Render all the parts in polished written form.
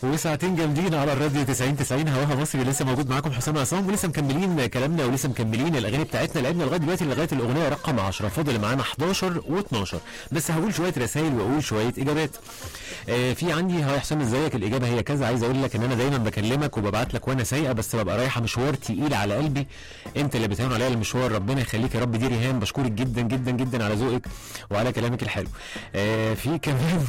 وساعتين جامدين على الراديو 90 هواها مصري. لسه موجود معاكم حسام عصام، ولسه مكملين كلامنا ولسه مكملين الاغاني بتاعتنا. لعبنا لغايه دلوقتي لغايه الاغنيه رقم 10، فاضل معانا 11 و12 بس. هقول شويه رسائل واقول شويه اجابات. في عندي هاي حسام ازيك، الاجابه هي كذا. عايز اقول لك ان انا دايما بكلمك وببعت لك وانا سايقه، بس ببقى رايحه مشوار تقيل على قلبي. انت اللي بتهون عليا المشوار، ربنا يخليك يا رب. دي ريهام، بشكرك جدا جدا جدا على ذوقك وعلى كلامك الحلو. في كمان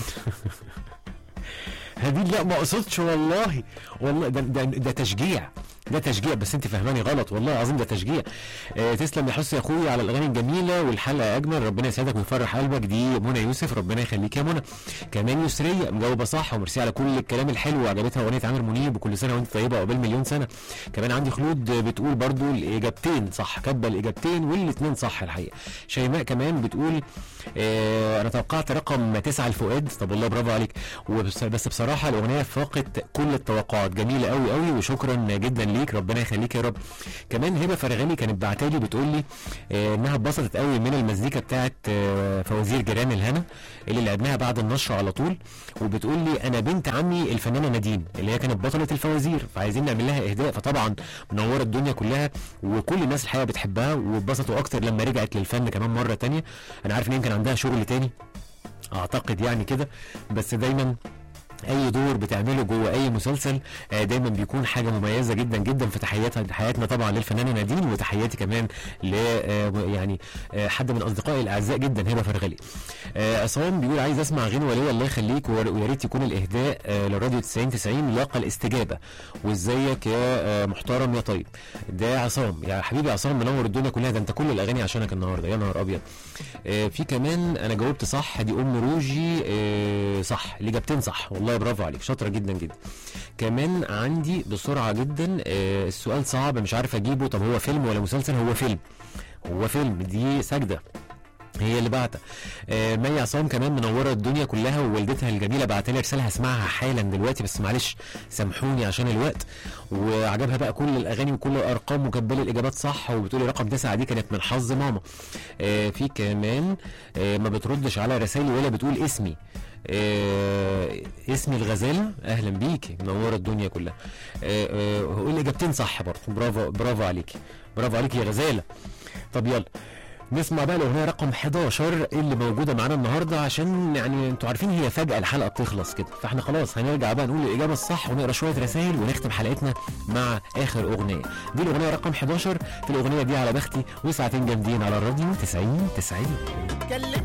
هديل، لا ما اقصدش والله، والله ده تشجيع، ده تشجيع، بس انت فهماني غلط والله العظيم، ده تشجيع. تسلم يا حسن يا اخويا على الاغاني الجميله والحلقه اجمل، ربنا يسعدك ويفرح قلبك. دي منى يوسف، ربنا يخليك يا منى. كمان يسريه مجاوبه صح، وميرسي على كل الكلام الحلو، وعجبتها اغنيه عامر منيب وكل سنه وانت طيبه عقبال مليون سنه. كمان عندي خلود بتقول برضو الاجابتين صح، كاتبه الاجابتين والاثنين صح الحقيقه. شيماء كمان بتقول انا توقعت رقم 9 الفؤاد. طب والله برافو عليك، بس بصراحه الاغنيه فاقت كل التوقعات، جميله قوي قوي وشكرا جدا ليك، ربنا يخليك يا رب. كمان هبه فرغاني كانت بعتالي بتقول لي انها اتبسطت قوي من المزيكا بتاعت فوازير جيران الهنا اللي لعبناها بعد النشر على طول، وبتقول لي انا بنت عمي الفنانه نادين اللي هي كانت بطله الفوازير، فعايزين نعمل لها اهداء. فطبعا منوره الدنيا كلها وكل الناس الحقيقه بتحبها، واتبسطوا اكتر لما رجعت للفن كمان مره تانية. انا عارف ان يمكن عندها شغل تاني اعتقد يعني كده، بس دايما اي دور بتعمله جوه اي مسلسل دايما بيكون حاجه مميزه جدا جدا. في تحياتنا طبعا للفنانه نادين، وتحياتي كمان ل يعني حد من اصدقائي الاعزاء جدا هبه فرغلي. عصام بيقول عايز اسمع غنوه وليه الله يخليك، ويا ريت يكون الاهداء للراديو 90 لاقى الاستجابه، وازيك يا محترم يا طيب. ده عصام يا حبيبي، عصام منور الدنيا كلها، ده انت كل الاغاني عشانك النهارده يا نهار ابيض. في كمان انا جاوبت صح، دي ام روجي صح، الاجابتين صح والله برافو عليك، شاطره جدا جدا. كمان عندي بسرعه جدا السؤال صعب مش عارف اجيبه. طب هو فيلم ولا مسلسل؟ هو فيلم، هو فيلم. دي سجده هي اللي بعتها. مي عصام كمان منوره الدنيا كلها، ووالدتها الجميله بعتلي رساله هسمعها حالا دلوقتي، بس معلش سامحوني عشان الوقت. وعجبها بقى كل الاغاني وكل الارقام وكبال الاجابات صح، وبتقولي رقم 9 دي كانت من حظ ماما. في كمان ما بتردش على رسائلي ولا بتقول اسمي. اسمي الغزاله، اهلا بيكي منوره الدنيا كلها. هقول الاجابتين صح برضه، برافو عليكي، برافو عليكي يا غزاله. طب يلا نسمع بقى الاغنيه رقم 11 اللي موجوده معانا النهارده، عشان يعني انتوا عارفين هي فجاه الحلقه بتخلص كده، فاحنا خلاص هنرجع بقى نقول الاجابه الصح ونقرا شويه رسائل ونختم حلقتنا مع اخر اغنيه. دي الاغنيه رقم 11 في الاغنيه دي على بختي، وساعتين جامدين على الراديو 90.